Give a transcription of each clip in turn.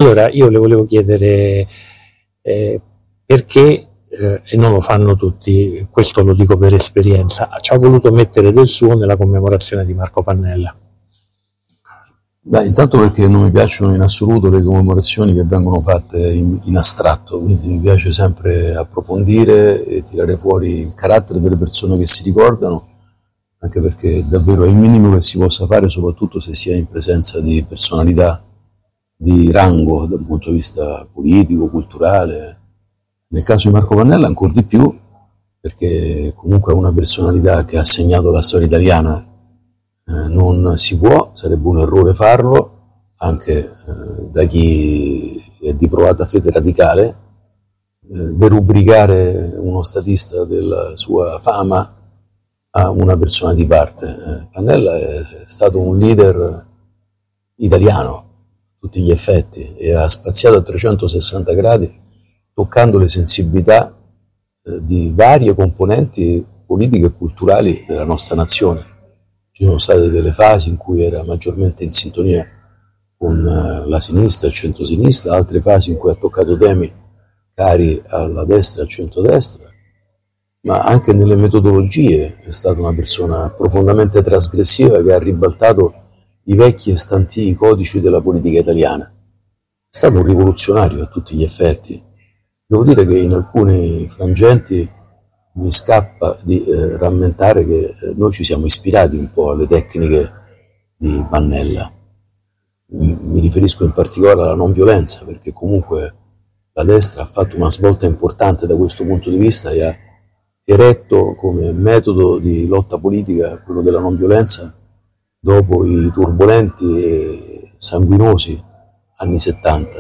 Allora, io le volevo chiedere perché, e non lo fanno tutti, questo lo dico per esperienza, ci ha voluto mettere del suo nella commemorazione di Marco Pannella. Beh, intanto perché non mi piacciono in assoluto le commemorazioni che vengono fatte in astratto, quindi mi piace sempre approfondire e tirare fuori il carattere delle persone che si ricordano, anche perché davvero è il minimo che si possa fare, soprattutto se si è in presenza di personalità di rango dal punto di vista politico, culturale. Nel caso di Marco Pannella ancora di più, perché comunque è una personalità che ha segnato la storia italiana. Non si può, sarebbe un errore farlo, anche da chi è di provata fede radicale, derubricare uno statista della sua fama a una persona di parte. Pannella è stato un leader italiano a tutti gli effetti e ha spaziato a 360 gradi, toccando le sensibilità di varie componenti politiche e culturali della nostra nazione. Ci sono state delle fasi in cui era maggiormente in sintonia con la sinistra e il centrosinistra, altre fasi in cui ha toccato temi cari alla destra e al centrodestra, ma anche nelle metodologie è stata una persona profondamente trasgressiva che ha ribaltato i vecchi e stantii codici della politica italiana. È stato un rivoluzionario a tutti gli effetti. Devo dire che in alcuni frangenti mi scappa di rammentare che noi ci siamo ispirati un po' alle tecniche di Pannella. Mi riferisco in particolare alla non violenza, perché comunque la destra ha fatto una svolta importante da questo punto di vista e ha eretto come metodo di lotta politica quello della non violenza dopo i turbolenti e sanguinosi anni 70.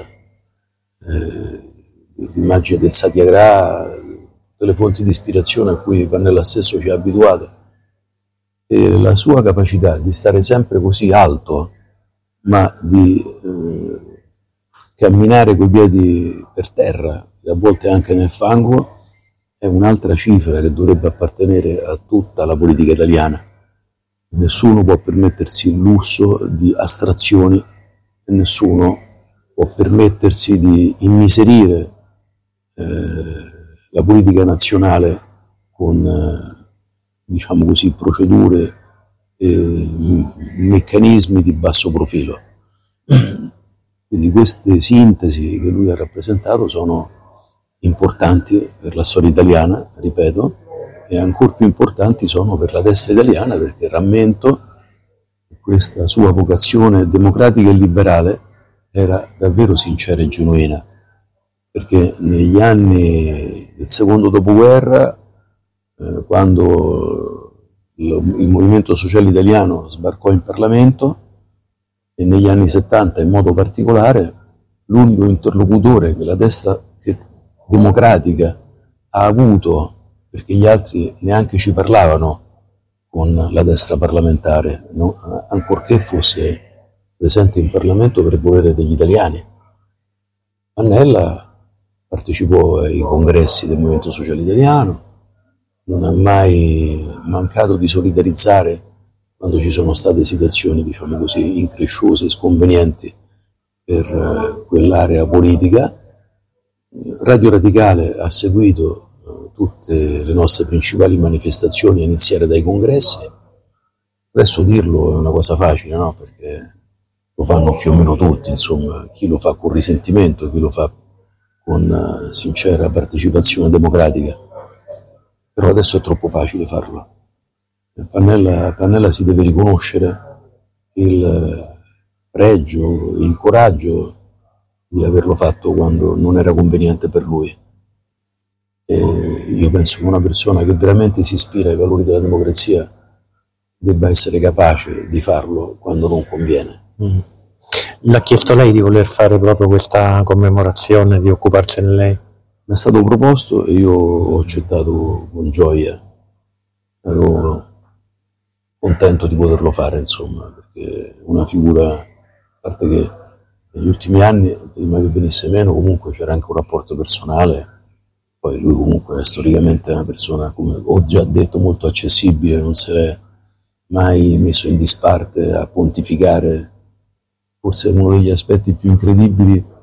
L'immagine del Satyagraha, delle fonti di ispirazione a cui Pannella stesso ci ha abituato, e la sua capacità di stare sempre così alto, ma di camminare coi piedi per terra e a volte anche nel fango, è un'altra cifra che dovrebbe appartenere a tutta la politica italiana. Nessuno può permettersi il lusso di astrazioni e nessuno può permettersi di immiserire la politica nazionale con, diciamo così, procedure e meccanismi di basso profilo. Quindi queste sintesi che lui ha rappresentato sono importanti per la storia italiana, ripeto, e ancora più importanti sono per la destra italiana, perché rammento che questa sua vocazione democratica e liberale era davvero sincera e genuina, perché negli anni del secondo dopoguerra, quando il Movimento Sociale Italiano sbarcò in Parlamento, e negli anni 70 in modo particolare, l'unico interlocutore che la destra democratica ha avuto, perché gli altri neanche ci parlavano con la destra parlamentare, no? Ancorché fosse presente in Parlamento per volere degli italiani. Pannella partecipò ai congressi del Movimento Sociale Italiano, non ha mai mancato di solidarizzare quando ci sono state situazioni, diciamo così, incresciose, sconvenienti per quell'area politica. Radio Radicale ha seguito tutte le nostre principali manifestazioni, a iniziare dai congressi. Adesso dirlo è una cosa facile, no? Perché lo fanno più o meno tutti, insomma, chi lo fa con risentimento, chi lo fa con sincera partecipazione democratica. Però adesso è troppo facile farlo. Pannella si deve riconoscere il pregio, il coraggio di averlo fatto quando non era conveniente per lui. E io penso che una persona che veramente si ispira ai valori della democrazia debba essere capace di farlo quando non conviene. L'ha chiesto lei di voler fare proprio questa commemorazione, di occuparsene lei? Mi è stato proposto e io ho accettato con gioia. Ero contento di poterlo fare, insomma, perché una figura, a parte che negli ultimi anni, prima che venisse meno, comunque c'era anche un rapporto personale. Poi lui comunque è storicamente una persona, come ho già detto, molto accessibile, non si è mai messo in disparte a pontificare. Forse uno degli aspetti più incredibili